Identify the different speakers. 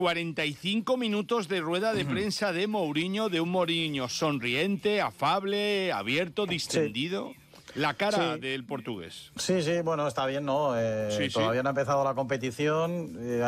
Speaker 1: 45 minutos de rueda de prensa de Mourinho, de un Mourinho sonriente, afable, abierto, distendido. Sí. La cara del portugués.
Speaker 2: Sí, bueno, está bien, ¿no?
Speaker 1: Sí.
Speaker 2: Todavía no ha empezado la competición.